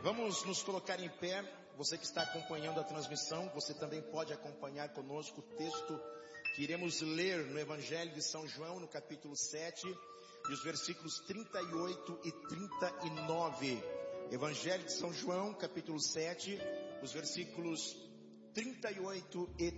Vamos nos colocar em pé. Você que está acompanhando a transmissão, você também pode acompanhar conosco o texto que iremos ler no Evangelho de São João, no capítulo 7, e os versículos 38 e 39. Evangelho de São João, capítulo 7, os versículos 38 e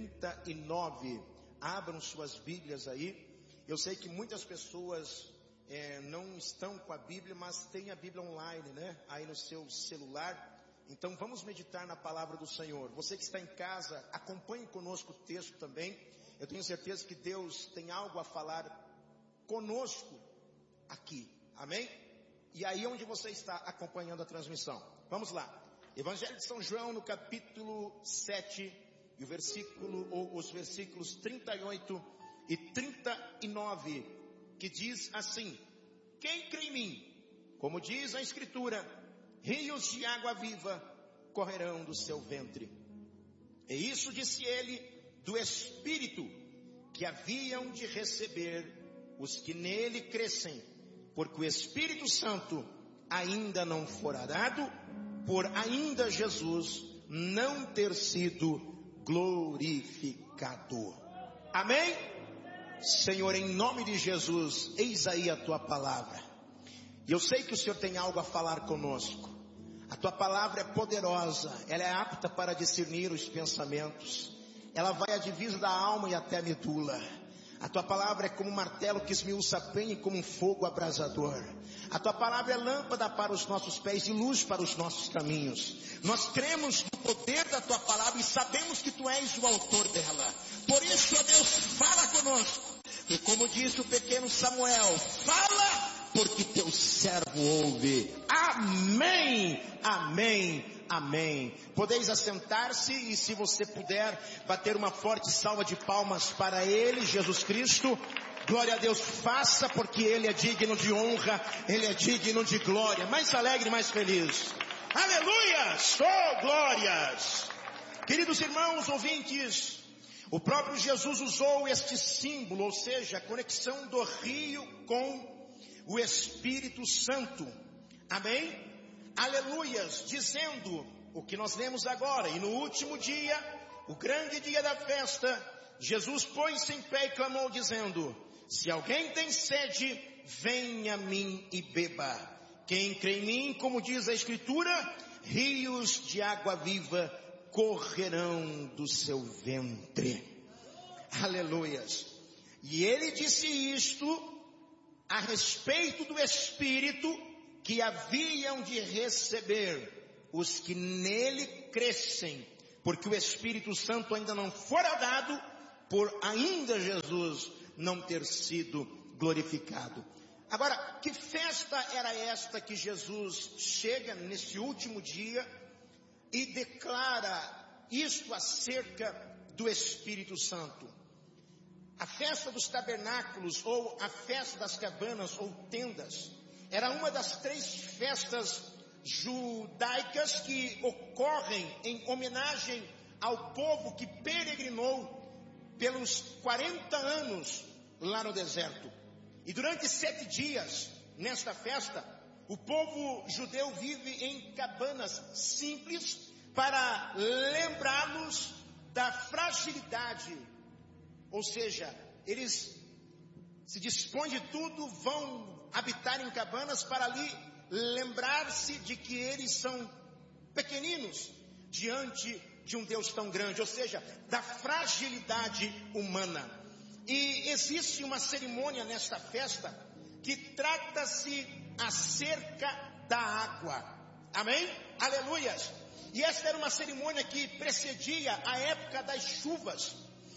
39. Abram suas Bíblias aí. Eu sei que muitas pessoas não estão com a Bíblia, mas tem a Bíblia online, né? Aí no seu celular. Então vamos meditar na palavra do Senhor. Você que está em casa, acompanhe conosco o texto também. Eu tenho certeza que Deus tem algo a falar conosco aqui. Amém? E aí onde você está acompanhando a transmissão. Vamos lá. Evangelho de São João, no capítulo 7, e os versículos 38 e 39, que diz assim: quem crê em mim, como diz a Escritura, rios de água viva correrão do seu ventre. E isso disse ele do Espírito que haviam de receber os que nele crescem, porque o Espírito Santo ainda não fora dado, por ainda Jesus não ter sido glorificado. Amém? Senhor, em nome de Jesus, eis aí a tua palavra. E eu sei que o Senhor tem algo a falar conosco. A tua palavra é poderosa, ela é apta para discernir os pensamentos. Ela vai à divisa da alma e até a medula. A tua palavra é como um martelo que esmiuça a penha e como um fogo abrasador. A tua palavra é lâmpada para os nossos pés e luz para os nossos caminhos. Nós cremos no poder da tua palavra e sabemos que tu és o autor dela. Por isso, ó Deus, fala conosco. E como disse o pequeno Samuel, fala, porque teu servo ouve. Amém, amém, amém. Podeis assentar-se e, se você puder, bater uma forte salva de palmas para ele, Jesus Cristo. Glória a Deus, faça, porque ele é digno de honra, ele é digno de glória. Mais alegre, mais feliz. Aleluias, oh glórias. Queridos irmãos ouvintes, o próprio Jesus usou este símbolo, ou seja, a conexão do rio com o Espírito Santo. Amém? Aleluias, dizendo o que nós lemos agora. E no último dia, o grande dia da festa, Jesus pôs-se em pé e clamou dizendo: se alguém tem sede, venha a mim e beba. Quem crê em mim, como diz a Escritura, rios de água viva correrão do seu ventre. Aleluias. E ele disse isto a respeito do Espírito que haviam de receber os que nele crescem, porque o Espírito Santo ainda não fora dado, por ainda Jesus não ter sido glorificado. Agora, que festa era esta que Jesus chega nesse último dia e declara isto acerca do Espírito Santo? A festa dos tabernáculos, ou a festa das cabanas ou tendas, era uma das 3 festas judaicas que ocorrem em homenagem ao povo que peregrinou pelos 40 anos lá no deserto. E durante 7 dias, nesta festa, o povo judeu vive em cabanas simples para lembrá-los da fragilidade. Ou seja, eles se dispõem de tudo, vão habitar em cabanas para ali lembrar-se de que eles são pequeninos diante de um Deus tão grande, ou seja, da fragilidade humana. E existe uma cerimônia nesta festa que trata-se acerca da água. Amém? Aleluias! E esta era uma cerimônia que precedia a época das chuvas.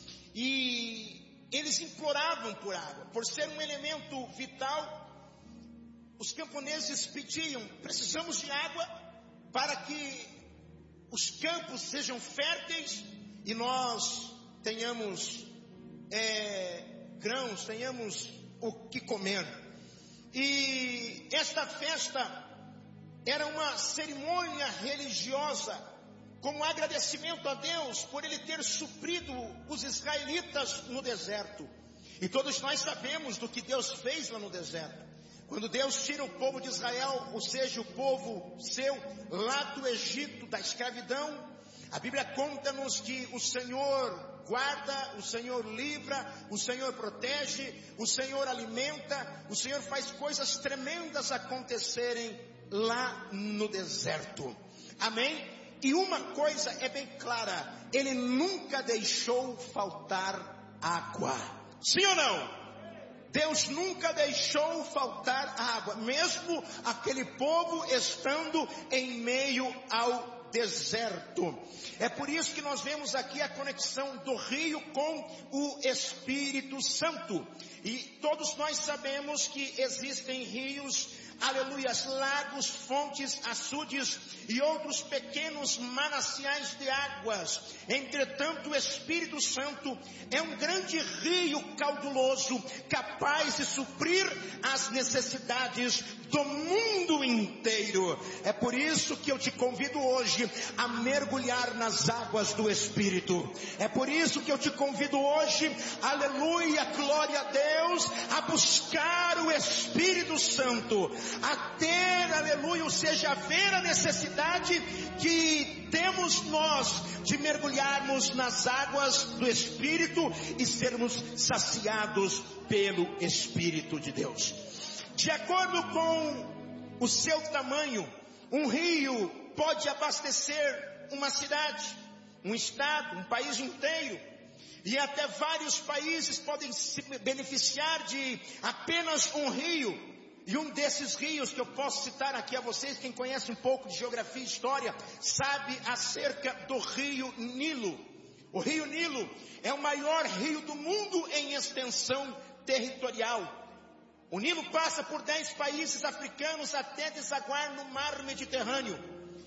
E eles imploravam por água. Por ser um elemento vital, os camponeses pediam: precisamos de água para que os campos sejam férteis e nós tenhamos grãos, tenhamos o que comer. E esta festa era uma cerimônia religiosa, como agradecimento a Deus por Ele ter suprido os israelitas no deserto. E todos nós sabemos do que Deus fez lá no deserto. Quando Deus tira o povo de Israel, ou seja, o povo seu, lá do Egito, da escravidão, a Bíblia conta-nos que o Senhor guarda, o Senhor livra, o Senhor protege, o Senhor alimenta, o Senhor faz coisas tremendas acontecerem lá no deserto. Amém? E uma coisa é bem clara, Ele nunca deixou faltar água. Sim ou não? Deus nunca deixou faltar água, mesmo aquele povo estando em meio ao deserto. É por isso que nós vemos aqui a conexão do rio com o Espírito Santo. E todos nós sabemos que existem rios, aleluias, lagos, fontes, açudes e outros pequenos mananciais de águas. Entretanto, o Espírito Santo é um grande rio caudaloso, capaz de suprir as necessidades do mundo inteiro. É por isso que eu te convido hoje a mergulhar nas águas do Espírito. É por isso que eu te convido hoje, aleluia, glória a Deus, a buscar o Espírito Santo, a ter, aleluia, ou seja, a ver a necessidade que temos nós de mergulharmos nas águas do Espírito e sermos saciados pelo Espírito de Deus. De acordo com o seu tamanho, um rio pode abastecer uma cidade, um estado, um país inteiro. E até vários países podem se beneficiar de apenas um rio. E um desses rios que eu posso citar aqui a vocês, quem conhece um pouco de geografia e história, sabe acerca do rio Nilo. O rio Nilo é o maior rio do mundo em extensão territorial. O Nilo passa por 10 países africanos até desaguar no mar Mediterrâneo.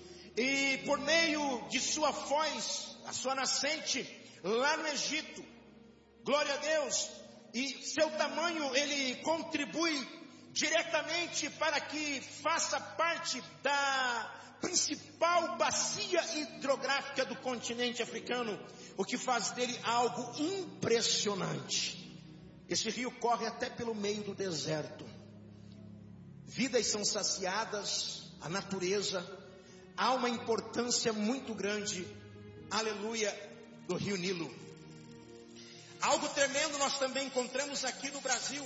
E por meio de sua foz, a sua nascente, lá no Egito, glória a Deus, e seu tamanho, ele contribui diretamente para que faça parte da principal bacia hidrográfica do continente africano, o que faz dele algo impressionante. Esse rio corre até pelo meio do deserto. Vidas são saciadas, a natureza, há uma importância muito grande, aleluia, do rio Nilo. Algo tremendo nós também encontramos aqui no Brasil.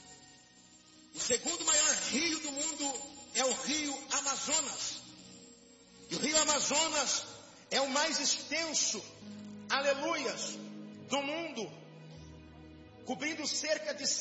O segundo maior rio do mundo é o rio Amazonas. E o rio Amazonas é o mais extenso, aleluias, do mundo, cobrindo cerca de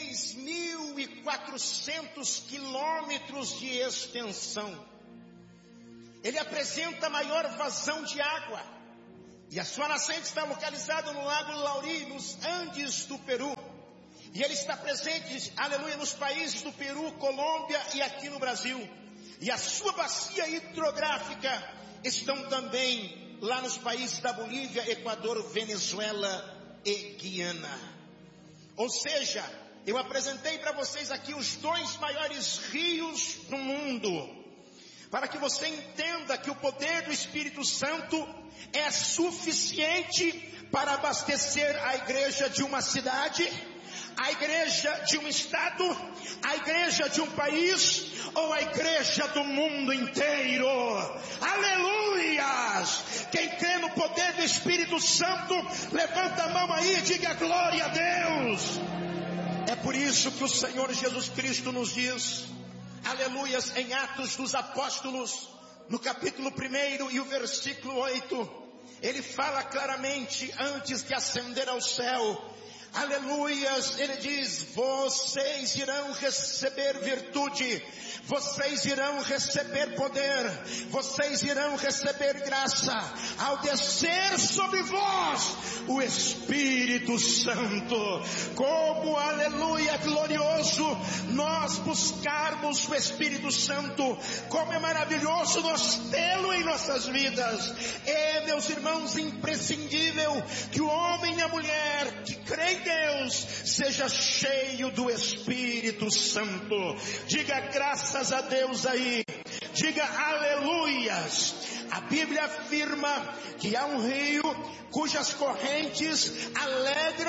6.400 quilômetros de extensão. Ele apresenta a maior vazão de água. E a sua nascente está localizada no Lago Lauri, nos Andes do Peru. E ele está presente, aleluia, nos países do Peru, Colômbia e aqui no Brasil. E a sua bacia hidrográfica estão também lá nos países da Bolívia, Equador, Venezuela e Guiana. Ou seja, eu apresentei para vocês aqui os 2 maiores rios do mundo, para que você entenda que o poder do Espírito Santo é suficiente para abastecer a igreja de uma cidade, a igreja de um estado, a igreja de um país ou a igreja do mundo inteiro. Aleluias! Quem crê no poder do Espírito Santo, levanta a mão aí e diga glória a Deus. É por isso que o Senhor Jesus Cristo nos diz, aleluias, em Atos dos Apóstolos, no capítulo 1 e o versículo 8, ele fala claramente, antes de ascender ao céu, aleluias, ele diz, vocês irão receber virtude, vocês irão receber poder, vocês irão receber graça, ao descer sobre vós o Espírito Santo. Como, aleluia, glorioso nós buscarmos o Espírito Santo, como é maravilhoso nós tê-lo em nossas vidas. É, meus irmãos, imprescindível que o homem e a mulher que creem em Deus seja cheio do Espírito Santo. Diga graças a Deus aí, diga aleluias. A Bíblia afirma que há um rio cujas correntes alegram a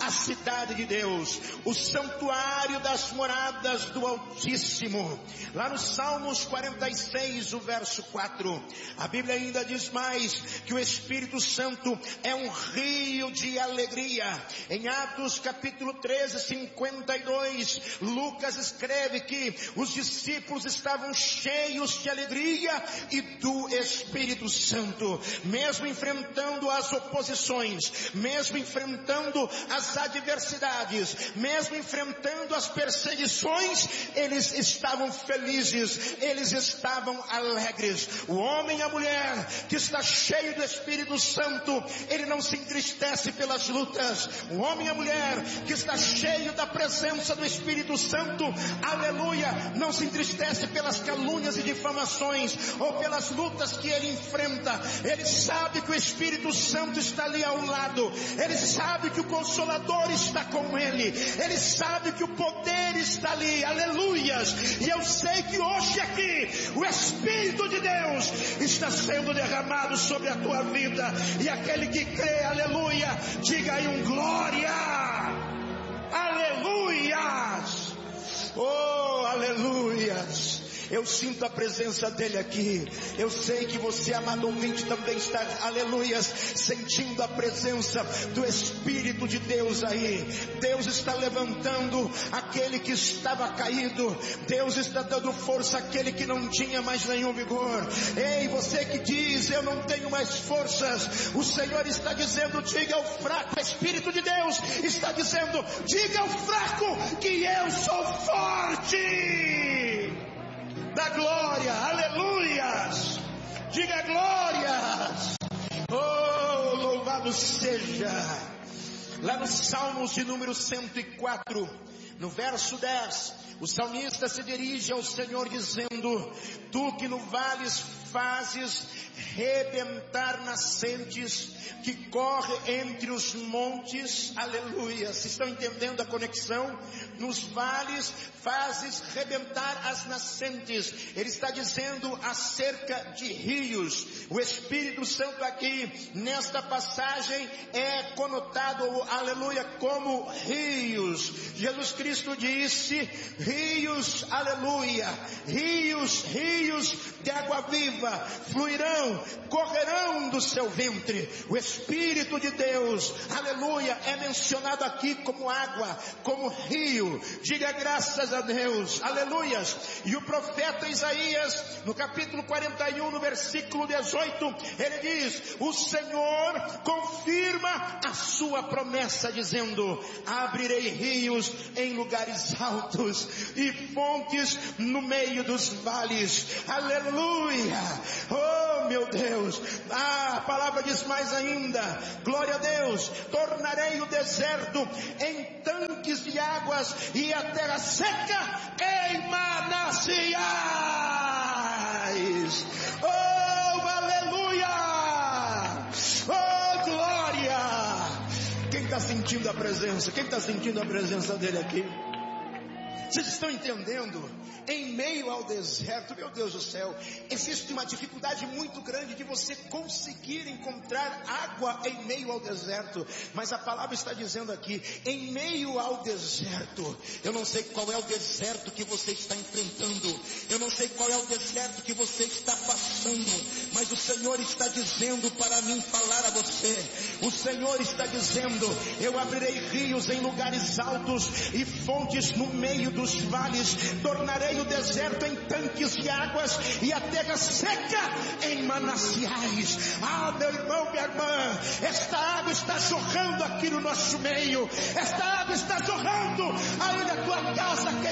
a cidade de Deus, o santuário das moradas do Altíssimo. Lá no Salmos 46, o verso 4, a Bíblia ainda diz mais, que o Espírito Santo é um rio de alegria. Em Atos capítulo 13, 52, Lucas escreve que os discípulos estavam cheios de alegria e do Espírito Santo, mesmo enfrentando as oposições, mesmo enfrentando as adversidades, mesmo enfrentando as perseguições, eles estavam felizes, eles estavam alegres. O homem e a mulher que está cheio do Espírito Santo, ele não se entristece pelas lutas. O homem e a mulher que está cheio da presença do Espírito Santo, aleluia, não se entristece pelas calúnias e difamações, ou pelas lutas que ele enfrenta. Ele sabe que o Espírito Santo está ali ao lado, ele sabe que o Consolador está com ele, ele sabe que o poder está ali, aleluias. E eu sei que hoje aqui, o Espírito de Deus está sendo derramado sobre a tua vida, e aquele que crê, aleluia, diga aí um glória, aleluias, oh, aleluias. Eu sinto a presença dele aqui. Eu sei que você, amado ouvinte, também está, aleluias, sentindo a presença do Espírito de Deus aí. Deus está levantando aquele que estava caído. Deus está dando força àquele que não tinha mais nenhum vigor. Ei, você que diz, eu não tenho mais forças, o Senhor está dizendo, diga ao fraco. O Espírito de Deus está dizendo, diga ao fraco que eu sou forte. Da glória, aleluias, diga glórias, oh, louvado seja. Lá no Salmos de número 104, no verso 10, o salmista se dirige ao Senhor dizendo, tu que no vale fazes rebentar nascentes, que corre entre os montes, aleluia. Vocês estão entendendo a conexão? Nos vales fazes rebentar as nascentes. Ele está dizendo acerca de rios. O Espírito Santo aqui, nesta passagem, é conotado, aleluia, como rios. Jesus Cristo disse, rios, aleluia, rios de água viva, fluirão, correrão do seu ventre. O Espírito de Deus, aleluia, é mencionado aqui como água, como rio. Diga graças a Deus, aleluias. E o profeta Isaías, no capítulo 41, no versículo 18, ele diz, o Senhor confirma a sua promessa, dizendo, abrirei rios em lugares altos e fontes no meio dos vales, aleluia. Oh meu Deus, a palavra diz mais ainda, glória a Deus, tornarei o deserto em tanques de águas e a terra seca em mananciais. Oh aleluia, oh glória. Quem está sentindo a presença? Quem está sentindo a presença dele aqui? Vocês estão entendendo? Em meio ao deserto, meu Deus do céu, existe uma dificuldade muito grande de você conseguir encontrar água em meio ao deserto. Mas a palavra está dizendo aqui, em meio ao deserto. Eu não sei qual é o deserto que você está enfrentando, eu não sei qual é o deserto que você está passando, mas o Senhor está dizendo para mim falar a você. O Senhor está dizendo, eu abrirei rios em lugares altos e fontes no meio dos vales, tornarei o deserto em tanques de águas e a terra seca em mananciais. Ah, meu irmão, minha irmã, esta água está jorrando aqui no nosso meio, esta água está jorrando aí na tua casa.